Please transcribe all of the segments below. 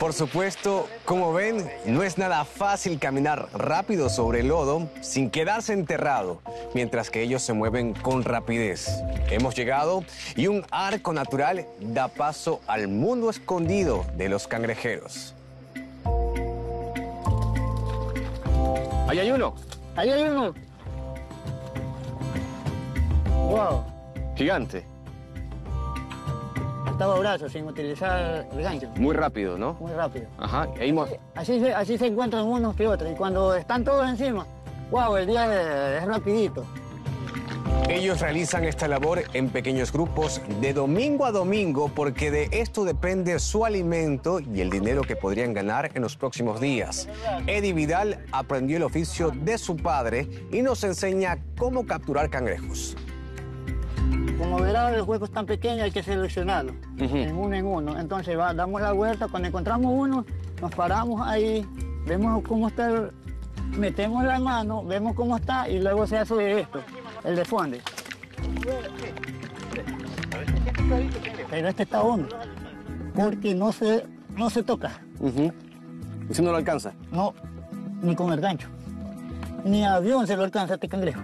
Por supuesto, como ven, no es nada fácil caminar rápido sobre el lodo sin quedarse enterrado, mientras que ellos se mueven con rapidez. Hemos llegado y un arco natural da paso al mundo escondido de los cangrejeros. ¿Ahí hay uno? Ahí hay uno. Wow. Gigante. Estaba brazo sin utilizar el gancho. Muy rápido, ¿no? Muy rápido. Ajá. Ahí Así se encuentran unos que otros. Y cuando están todos encima, wow, el día es rapidito. Ellos realizan esta labor en pequeños grupos de domingo a domingo porque de esto depende su alimento y el dinero que podrían ganar en los próximos días. Eddie Vidal aprendió el oficio de su padre y nos enseña cómo capturar cangrejos. Como verás, el hueco es tan pequeño, hay que seleccionarlo en uno. Entonces damos la vuelta, cuando encontramos uno, nos paramos ahí, vemos cómo está, metemos la mano, vemos cómo está y luego se hace esto, el desfonde. Pero este está hondo, porque no se toca. ¿Eso no lo alcanza? No, ni con el gancho. Ni avión se lo alcanza este cangrejo.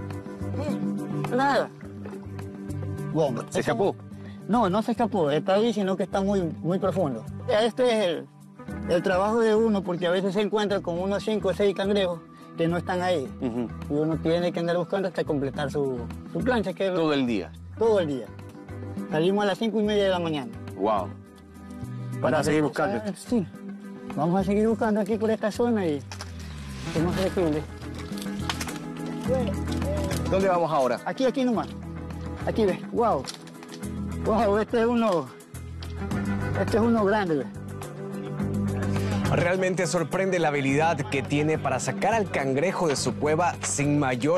Nada. Bueno, ¿Se escapó? No se escapó, está ahí, sino que está muy profundo. Este es el trabajo de uno, porque a veces se encuentra con unos 5 o 6 cangrejos que no están ahí. Y uno tiene que andar buscando hasta completar su plancha. Que ¿Todo el día? Todo el día. Salimos a las 5:30 de la mañana. Wow. Para seguir buscando. Sí. Vamos a seguir buscando aquí por esta zona y que no se descuide. ¿Dónde vamos ahora? Aquí nomás. Aquí ves, wow, este es uno grande, ¿ves? Realmente sorprende la habilidad que tiene para sacar al cangrejo de su cueva sin mayor